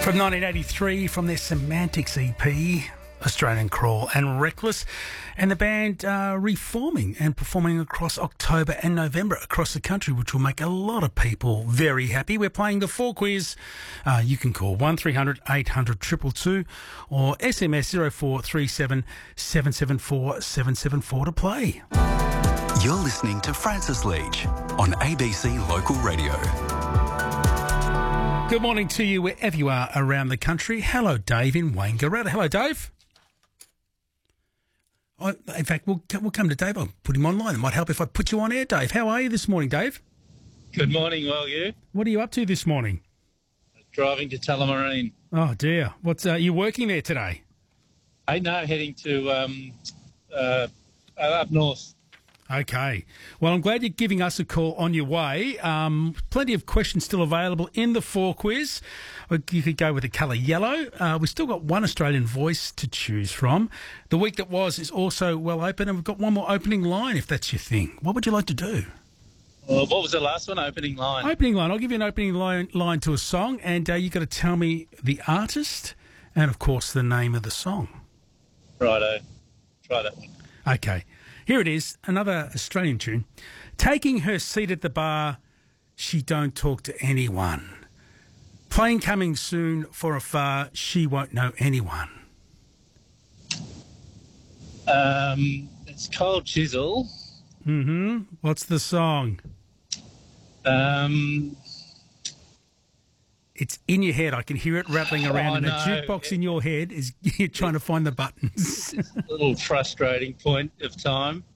From 1983, from their Semantics EP, Australian Crawl and Reckless, and the band reforming and performing across October and November across the country, which will make a lot of people very happy. We're playing the 4 quiz. You can call 1300 800 222 or SMS 0437 774 774 to play. You're listening to Francis Leach on ABC Local Radio. Good morning to you wherever you are around the country. Hello, Dave in Wangaratta. Hello, Dave. In fact, we'll come to Dave. I'll put him online. It might help if I put you on air, Dave. How are you this morning, Dave? Good morning, well, you? What are you up to this morning? Driving to Tullamarine. Oh, dear. What's you working there today? No, heading to up north. Okay. Well, I'm glad you're giving us a call on your way. Plenty of questions still available in the 4 quiz. You could go with the colour yellow. We've still got one Australian voice to choose from. The week that was is also well open, and we've got one more opening line if that's your thing. What would you like to do? What was the last one, opening line? Opening line. I'll give you an opening line to a song, and you've got to tell me the artist and, of course, the name of the song. Righto. Try that one. Okay. Here it is, another Australian tune. Taking her seat at the bar, she don't talk to anyone. Plane coming soon for afar, she won't know anyone. It's Cold Chisel. Mm-hmm. What's the song? It's in your head. I can hear it rattling around in a jukebox in your head. You're trying to find the buttons. A little frustrating point of time.